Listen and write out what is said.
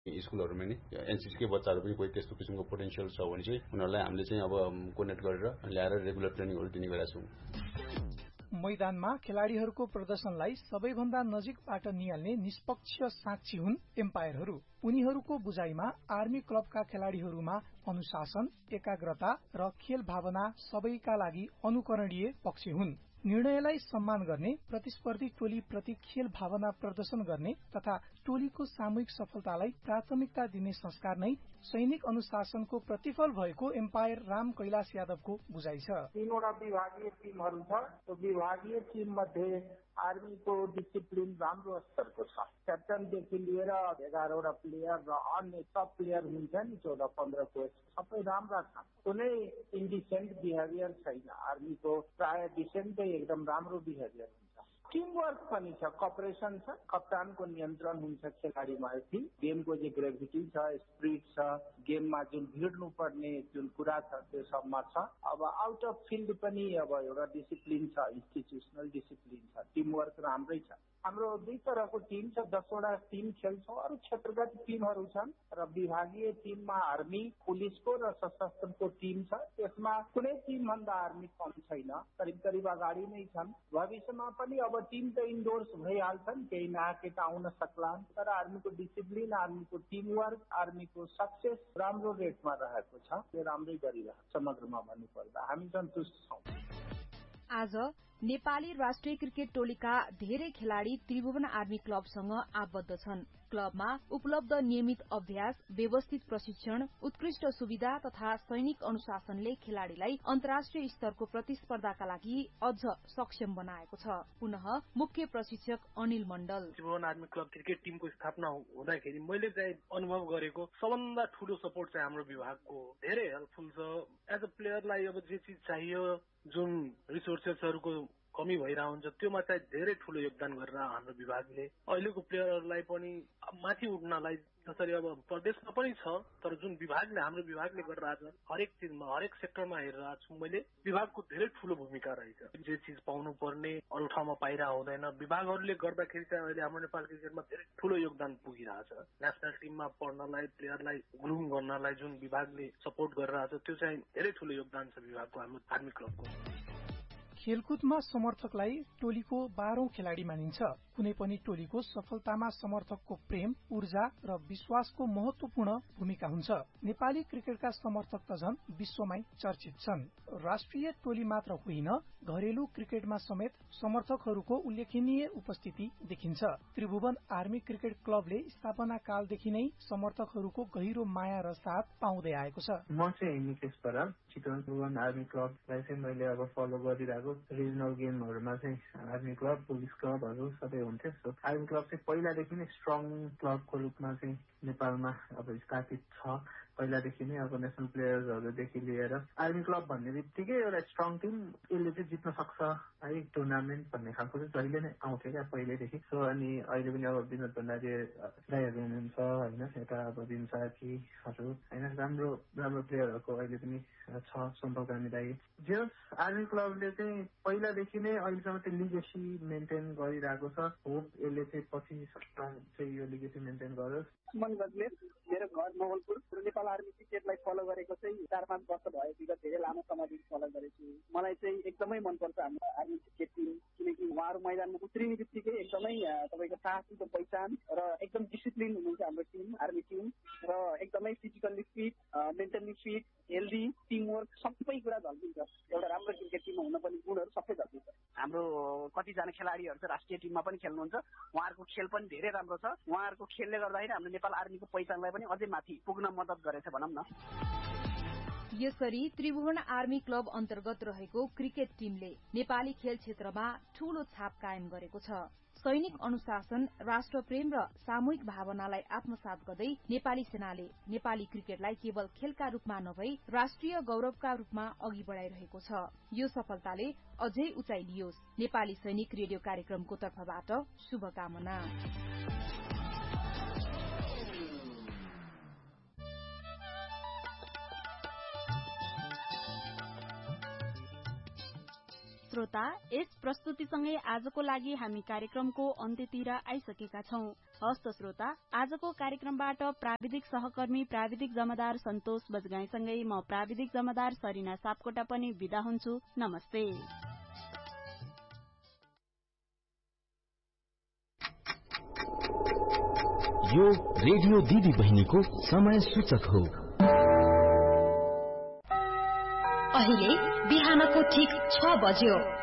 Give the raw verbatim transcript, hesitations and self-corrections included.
स्कुलहरुमा नि एनसीसी के बच्चाहरु पनि कोही त्यस्तो किसिमको पोटेन्शियल छ भने चाहिँ उनीहरुलाई हामीले चाहिँ अब कोनेक्ट गरेर ल्याएर रेगुलर ट्रेनिङहरु दिने गरेका छौं। मैदानमा खेलाडीहरूको प्रदर्शनलाई सबैभन्दा नजिकबाट निहाल्ने निष्पक्ष साक्षी हुन् एम्पायरहरू। उनीहरूको बुझाइमा आर्मी क्लबका खेलाडीहरूमा अनुशासन, एकाग्रता र खेल भावना सबैका लागि अनुकरणीय पक्ष हुन्। निर्णयलाई सम्मान गर्ने, प्रतिस्पर्धी टोली प्रति खेल भावना प्रदर्शन गर्ने तथा टोलीको सामूहिक सफलतालाई प्राथमिकता दिने संस्कार नै सैनिक अनुशासनको प्रतिफल भएको एम्पायर राम कैलाश यादवको बुझाइ छ। तीनवटा विभागीय टिमहरू छ। त्यो विभागीय टिम मध्ये आर्मीको डिसिप्लिन राम्रो स्तरको छ। क्याप्टनदेखि लिएर एघारवटा प्लेयर र अन्य सब प्लेयर हुन्छ नि चौध पन्ध्र कोच सबै राम्रा छन्। कुनै इन्डिसेन्ट बिहेभियर छैन। आर्मीको प्राय डिसेन्टै एकदम राम्रो बिहेभियर हुन्छ। टीम वर्क पनि छ, कपरेसन छ, कप्तानको नियन्त्रण हुन्छ खेलाडीमाथि। गेमको जो ग्रेभिटी छ, स्पिरिट छ, गेममा जुन भिड्नु पर्ने जुन कुरा छ त्यो सबमा छ। अब आउट अफ फिल्ड पनि अब एउटा डिसिप्लिन छ, इन्स्टिट्युसनल डिसिप्लिन छ, टिम वर्क राम्रै छ। हाम्रो दुई तरहको टिम छ, दसवटा टिम खेल्छौँ। अरू क्षेत्रगत टिमहरू छन् र विभागीय टिममा आर्मी, पुलिसको र सशस्त्रको टिम छ। त्यसमा कुनै टिम भन्दा आर्मी कम छैन, करिब करिब अगाडि नै छन्। भविष्यमा पनि अब टिम त इन्डोर्स भइहाल्छन्, केही नयाँ केटा आउन सक्लान्, तर आर्मीको डिसिप्लिन, आर्मीको टिम वर्क, आर्मीको सक्सेस राम्रो रेटमा रहेको छ। त्यो राम्रै गरिरहेको समग्रमा भन्नुपर्दा हामी सन्तुष्ट छौँ। आज नेपाली राष्ट्रिय क्रिकेट टोलीका धेरै खेलाड़ी त्रिभुवन आर्मी क्लबसँग आबद्ध छन्। क्लबमा उपलब्ध नियमित अभ्यास, व्यवस्थित प्रशिक्षण, उत्कृष्ट सुविधा तथा सैनिक अनुशासनले खेलाड़ीलाई अन्तर्राष्ट्रिय स्तरको प्रतिस्पर्धाका लागि अझ सक्षम बनाएको छ। पुनः मुख्य प्रशिक्षक अनिल मण्डल। त्रिभुवन आर्मी क्लब क्रिकेट टिमको स्थापना हुँदाखेरि मैले चाहिँ अनुभव गरेको सबभन्दा ठूलो सपोर्ट चाहिँ हाम्रो विभागको धेरै हेल्पफुल छ। एज अ प्लेयरलाई अब जे चिज चाहियो, जुन रिसोर्सेसहरूको कमी भइरहेको हुन्छ त्योमा चाहिँ धेरै ठूलो योगदान गरेर हाम्रो विभागले अहिलेको प्लेयरहरूलाई पनि माथि उठ्नलाई, जसरी अब प्रदेशमा पनि छ, तर जुन विभागले हाम्रो विभागले गरिरहेछ हरेक चिजमा, हरेक सेक्टरमा हेरिरहेको छु मैले, विभागको धेरै ठूलो भूमिका रहेछ। जे चिज पाउनु पर्ने अरू ठाउँमा पाइरहेको हुँदैन। विभागहरूले गर्दाखेरि चाहिँ अहिले हाम्रो नेपाल क्रिकेटमा धेरै ठूलो योगदान पुगिरहेछ। नेसनल टिममा पढ्नलाई, प्लेयरलाई ग्रुम गर्नलाई जुन विभागले सपोर्ट गरिरहेछ त्यो चाहिँ धेरै ठूलो योगदान छ विभागको, हाम्रो आर्मी क्लबको। खेलकुदमा समर्थकलाई टोलीको बाह्रौं खेलाड़ी मानिन्छ। कुनै पनि टोलीको सफलतामा समर्थकको प्रेम, ऊर्जा र विश्वासको महत्वपूर्ण भूमिका हुन्छ। नेपाली क्रिकेटका समर्थक त झन् विश्वमै चर्चित छन्। राष्ट्रिय टोली मात्र होइन, घरेलु क्रिकेटमा समेत समर्थकहरूको उल्लेखनीय उपस्थिति देखिन्छ। त्रिभुवन आर्मी क्रिकेट क्लबले स्थापना कालदेखि नै समर्थकहरूको गहिरो माया र साथ पाउँदै आएको छ। म चाहिँ निकेश बराल, चितवन त्रिभुवन आर्मी क्लबलाई चाहिँ मैले अब फलो गरिरहेको। रिजनल गेमहरूमा चाहिँ आर्मी क्लब, पुलिस क्लबहरू सबै हुन्थ्यो। सो आर्मी क्लब चाहिँ पहिलादेखि नै स्ट्रङ क्लबको रूपमा चाहिँ नेपालमा अब स्थापित छ। पहिलादेखि नै अब नेसनल प्लेयर्सहरूदेखि लिएर आर्मी क्लब भन्ने बित्तिकै एउटा स्ट्रङ टिम, यसले चाहिँ जित्न सक्छ है टुर्नामेन्ट भन्ने खालको चाहिँ जहिले नै आउँथ्यो क्या पहिल्यैदेखि। सो अनि अहिले पनि अब विनोद भण्डारी दाइहरू हुनुहुन्छ होइन, यता अब दिन साथीहरू होइन, राम्रो राम्रो प्लेयरहरूको अहिले पनि छ, सम्पर्कमी दाइ। जस आर्मी क्लबले चाहिँ पहिलादेखि नै अहिलेसम्म त्यो लिगेसी मेन्टेन गरिरहेको छ। होप यसले चाहिँ पछि चाहिँ यो लिगेसी मेन्टेन गरोस्। सुमन गजमेर, मेरो घर मोहलपुर। नेपाल आर्मी क्रिकेटलाई फलो गरेको चाहिँ चार पाँच वर्ष भयो, विगत धेरै लामो समयदेखि फलो गरेको। मलाई चाहिँ एकदमै मनपर्छ हाम्रो आर्मी क्रिकेट टिम, किनकि उहाँहरू मैदानमा उत्रिने बित्तिकै एकदमै तपाईँको साहसीको पहिचान र एकदम डिसिप्लिन हुनुहुन्छ हाम्रो टिम, आर्मी टिम, र एकदमै physically fit, mentally fit, healthy, teamwork सबै कुरा झल्किन्छ। एउटा राम्रो क्रिकेट टिममा हुन पनि गुणहरू सबै झल्किन्छ। हाम्रो कतिजना खेलाडीहरू चाहिँ राष्ट्रिय टिममा पनि खेल्नुहुन्छ। उहाँहरूको खेल पनि धेरै राम्रो छ। उहाँहरूको खेलले गर्दाखेरि हाम्रो नेपाल आर्मीको पहिचानलाई पनि अझै माथि पुग्न मद्दत गरेछ भनौँ न। यसरी त्रिभुवन आर्मी क्लब अन्तर्गत रहेको क्रिकेट टिमले नेपाली खेल क्षेत्रमा ठूलो छाप कायम गरेको छ। सैनिक अनुशासन, राष्ट्रप्रेम र सामूहिक भावनालाई आत्मसात गर्दै नेपाली सेनाले नेपाली क्रिकेटलाई केवल खेलका रूपमा नभई राष्ट्रिय गौरवका रूपमा अघि बढ़ाइरहेको छ। यो सफलताले अझै उचाइ लियोस्। नेपाली सैनिक रेडियो कार्यक्रमको तर्फबाट शुभकामना। श्रोता, यस प्रस्तुतिसँगै आजको लागि हामी कार्यक्रमको अन्त्यतिर आइसकेका छौं। हस्त श्रोता, आजको कार्यक्रमबाट प्राविधिक सहकर्मी प्राविधिक जमादार सन्तोष बजगाईसँगै म प्राविधिक जमादार सरिना सापकोटा पनि बिदा हुन्छु। नमस्ते। यो रेडियो दिदी बहिनीको समय सूचक हो। अहिले बिहानको ठिक छ बज्यो।